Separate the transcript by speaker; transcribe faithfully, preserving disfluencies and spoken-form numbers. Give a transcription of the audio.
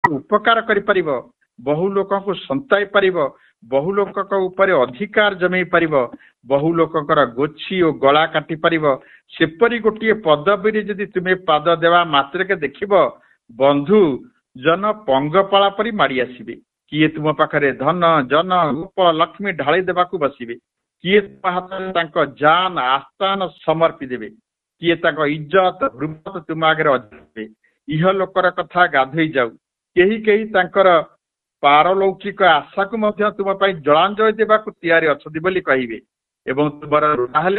Speaker 1: ଉପକାର କରିପାରିବ, ବହୁ ଲୋକଙ୍କୁ ସନ୍ତାଇ ପାରିବ, ବହୁ ଲୋକଙ୍କ ଉପରେ ଅଧିକାର ଜମେଇ ପାରିବ, ବହୁ ଲୋକଙ୍କର ଗୋଛି ଓ ଗଳା କାଟି ପାରିବ। ସେପରି ଗୋଟିଏ ପଦବୀରେ ଯଦି ତୁମେ ପାଦ ଦେବା ମାତ୍ରକେ ଦେଖିବ ବନ୍ଧୁ ଜନ ପଙ୍ଗପାଳ ପରି ମାଡ଼ି ଆସିବେ। କିଏ ତୁମ ପାଖରେ ଧନ ଜନ ରୂପ ଲକ୍ଷ୍ମୀ ଢାଳି ଦେବାକୁ ବସିବେ, କିଏ ତୁମ ହାତରେ ତାଙ୍କ ଜାନ ଆସ୍ଥାନ ସମର୍ପି ଦେବେ, କିଏ ତାଙ୍କ ଇଜ୍ଜତ ହୃମତ ତୁମ ଆଗରେ ଅଜାଇବେ। ଇହ ଲୋକର କଥା ଗାଧୋଇ ଯାଉ, କେହି କେହି ତାଙ୍କର ପାରଲୌକିକ ଆଶାକୁ ମଧ୍ୟ ତୁମ ପାଇଁ ଜଳାଞ୍ଜଳି ଦେବାକୁ ତିଆରି ଅଛନ୍ତି ବୋଲି କହିବେ ଏବଂ ତୁମର ହେଲେ